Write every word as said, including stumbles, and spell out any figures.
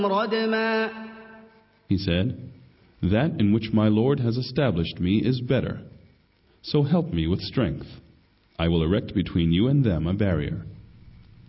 رَدْمًا. He said, "That in which my Lord has established me is better. So help me with strength. I will erect between you and them a barrier."